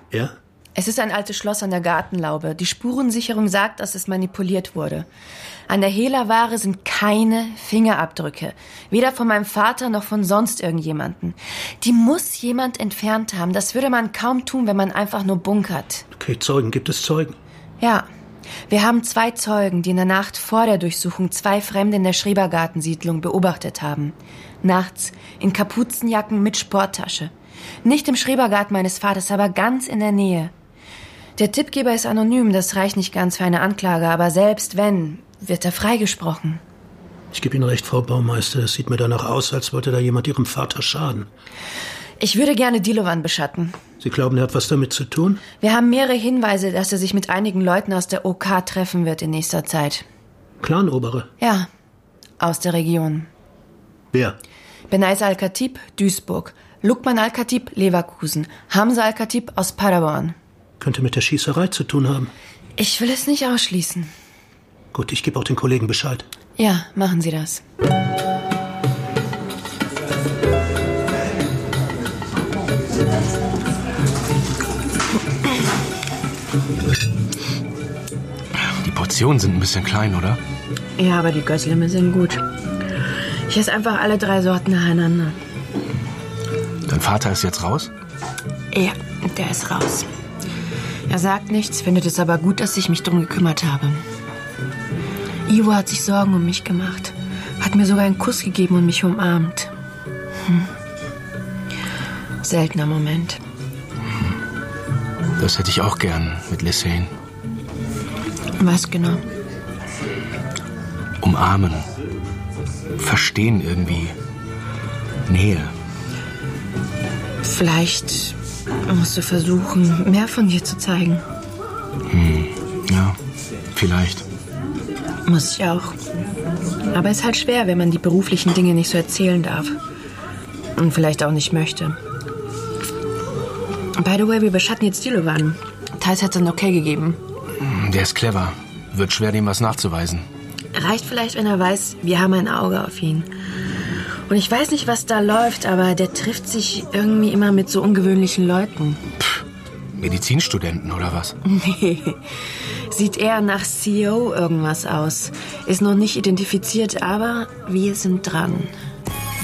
Ja? Es ist ein altes Schloss an der Gartenlaube. Die Spurensicherung sagt, dass es manipuliert wurde. An der Hehlerware sind keine Fingerabdrücke. Weder von meinem Vater noch von sonst irgendjemanden. Die muss jemand entfernt haben. Das würde man kaum tun, wenn man einfach nur bunkert. Okay, Zeugen. Gibt es Zeugen? Ja. Wir haben 2 Zeugen, die in der Nacht vor der Durchsuchung 2 Fremde in der Schrebergartensiedlung beobachtet haben. Nachts in Kapuzenjacken mit Sporttasche. Nicht im Schrebergarten meines Vaters, aber ganz in der Nähe. Der Tippgeber ist anonym, das reicht nicht ganz für eine Anklage, aber selbst wenn, wird er freigesprochen. Ich gebe Ihnen recht, Frau Baumeister, es sieht mir danach aus, als wollte da jemand Ihrem Vater schaden. Ich würde gerne Dilovan beschatten. Sie glauben, er hat was damit zu tun? Wir haben mehrere Hinweise, dass er sich mit einigen Leuten aus der OK treffen wird in nächster Zeit. Clanobere? Ja, aus der Region. Wer? Benais Al-Khatib, Duisburg. Lukman Al-Khatib, Leverkusen. Hamza Al-Khatib aus Paderborn. Könnte mit der Schießerei zu tun haben. Ich will es nicht ausschließen. Gut, ich gebe auch den Kollegen Bescheid. Ja, machen Sie das. Die Portionen sind ein bisschen klein, oder? Ja, aber die Gößlemme sind gut. Ich esse einfach alle 3 Sorten nacheinander. Dein Vater ist jetzt raus? Ja, der ist raus. Er sagt nichts, findet es aber gut, dass ich mich drum gekümmert habe. Ivo hat sich Sorgen um mich gemacht. Hat mir sogar einen Kuss gegeben und mich umarmt. Seltener Moment. Das hätte ich auch gern mit Lisanne. Was genau? Umarmen. Verstehen irgendwie. Nähe. Vielleicht musst du versuchen, mehr von dir zu zeigen. Ja, vielleicht. Muss ich auch. Aber es ist halt schwer, wenn man die beruflichen Dinge nicht so erzählen darf. Und vielleicht auch nicht möchte. By the way, wir beschatten jetzt Dilovan. Thais hat es ein Okay gegeben. Der ist clever. Wird schwer, dem was nachzuweisen. Reicht vielleicht, wenn er weiß, wir haben ein Auge auf ihn. Und ich weiß nicht, was da läuft, aber der trifft sich irgendwie immer mit so ungewöhnlichen Leuten. Medizinstudenten oder was? Nee, sieht eher nach CEO irgendwas aus. Ist noch nicht identifiziert, aber wir sind dran.